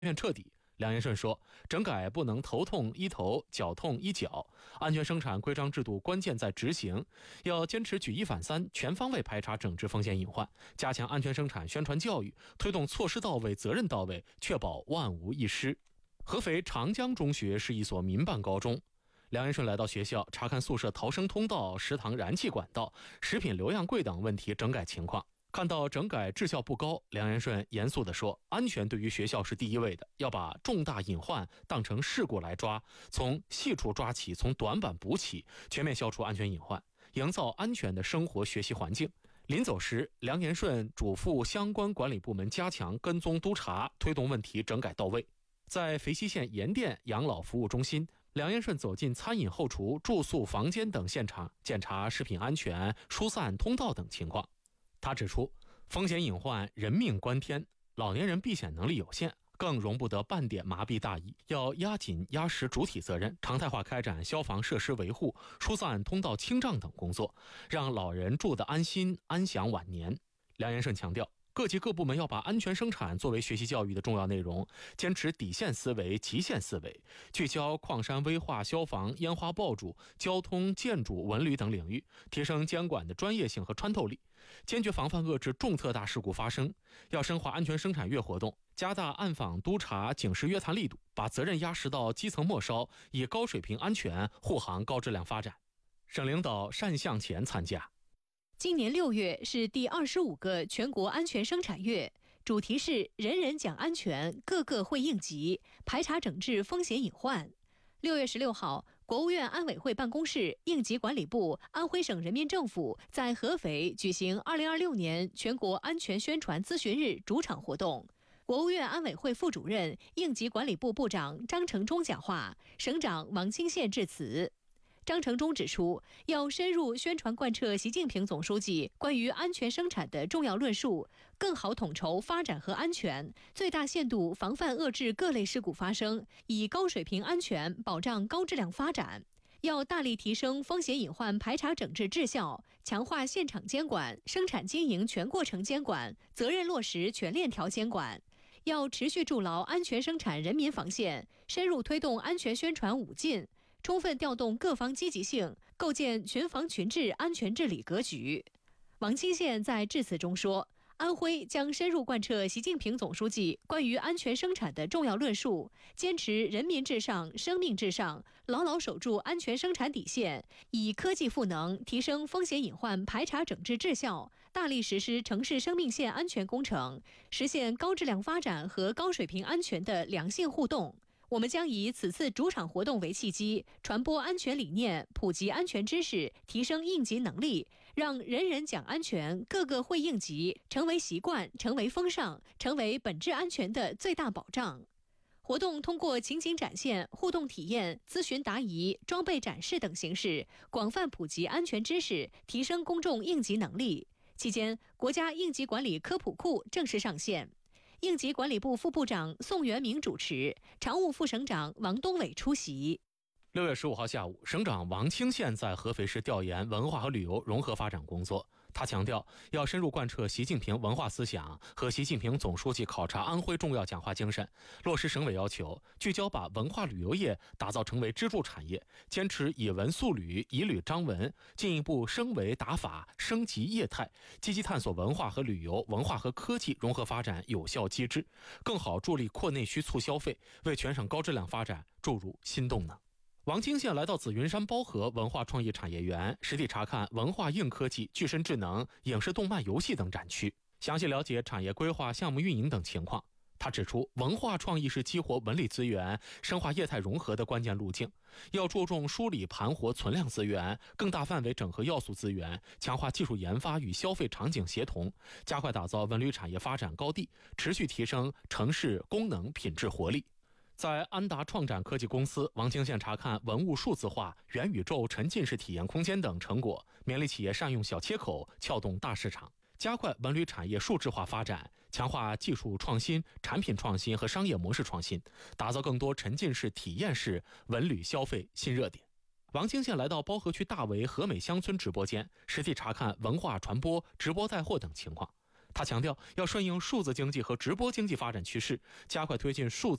全彻底。梁延顺说，整改不能头痛医头，脚痛医脚，安全生产规章制度关键在执行，要坚持举一反三，全方位排查整治风险隐患，加强安全生产宣传教育，推动措施到位、责任到位，确保万无一失。合肥长江中学是一所民办高中，梁延顺来到学校查看宿舍逃生通道、食堂燃气管道、食品留样柜等问题整改情况。看到整改质效不高，梁延顺严肃地说，安全对于学校是第一位的，要把重大隐患当成事故来抓，从细处抓起，从短板补起，全面消除安全隐患，营造安全的生活学习环境。临走时，梁延顺嘱咐相关管理部门加强跟踪督查，推动问题整改到位。在肥西县盐店养老服务中心，梁延顺走进餐饮后厨、住宿房间等现场，检查食品安全、疏散通道等情况。他指出，风险隐患人命关天，老年人避险能力有限，更容不得半点麻痹大意，要压紧压实主体责任，常态化开展消防设施维护、疏散通道清障等工作，让老人住得安心安享晚年。梁延顺强调，各级各部门要把安全生产作为学习教育的重要内容，坚持底线思维、极限思维，聚焦矿山危化、消防、烟花爆竹、交通、建筑、文旅等领域，提升监管的专业性和穿透力，坚决防范遏制重特大事故发生。要深化安全生产月活动，加大暗访督查、警示约谈力度，把责任压实到基层末梢，以高水平安全护航高质量发展。省领导单向前参加。 今年6月是第25个全国安全生产月，主题是人人讲安全，个个会应急，排查整治风险隐患。6月16号，国务院安委会办公室、应急管理部、安徽省人民政府在合肥举行2026年全国安全宣传咨询日主场活动。国务院安委会副主任、应急管理部部长张成忠讲话，省长王清县致辞。张成忠指出，要深入宣传贯彻习近平总书记关于安全生产的重要论述，更好统筹发展和安全，最大限度防范遏制各类事故发生，以高水平安全保障高质量发展。要大力提升风险隐患排查整治质效，强化现场监管、生产经营全过程监管，责任落实全链条监管。要持续筑牢安全生产人民防线，深入推动安全宣传5进，充分调动各方积极性，构建群防群治安全治理格局。王清县在致辞中说，安徽将深入贯彻习近平总书记关于安全生产的重要论述，坚持人民至上、生命至上，牢牢守住安全生产底线，以科技赋能提升风险隐患排查整治质效，大力实施城市生命线安全工程，实现高质量发展和高水平安全的良性互动。我们将以此次主场活动为契机，传播安全理念，普及安全知识，提升应急能力，让人人讲安全，个个会应急，成为习惯，成为风尚，成为本质安全的最大保障。活动通过情景展现、互动体验、咨询答疑、装备展示等形式，广泛普及安全知识，提升公众应急能力。期间，国家应急管理科普库正式上线。应急管理部副部长宋元明主持，常务副省长王东伟出席。 6月15号下午，省长王清县在合肥市调研文化和旅游融合发展工作。他强调，要深入贯彻习近平文化思想和习近平总书记考察安徽重要讲话精神，落实省委要求，聚焦把文化旅游业打造成为支柱产业，坚持以文塑旅、以旅张文，进一步升维打法、升级业态，积极探索文化和旅游、文化和科技融合发展有效机制，更好助力扩内需促消费，为全省高质量发展注入新动能。王清县来到紫云山包河文化创意产业园，实地查看文化硬科技、具身智能、影视动漫游戏等展区，详细了解产业规划、项目运营等情况。他指出，文化创意是激活文旅资源、深化业态融合的关键路径，要注重梳理盘活存量资源，更大范围整合要素资源，强化技术研发与消费场景协同，加快打造文旅产业发展高地，持续提升城市功能品质活力。在安达创展科技公司，王清县查看文物数字化、元宇宙沉浸式体验空间等成果，勉励企业善用小切口，撬动大市场，加快文旅产业数字化发展，强化技术创新、产品创新和商业模式创新，打造更多沉浸式、体验式文旅消费新热点。王清县来到包河区大围和美乡村直播间，实地查看文化传播、直播带货等情况。 他强调，要顺应数字经济和直播经济发展趋势，加快推进数字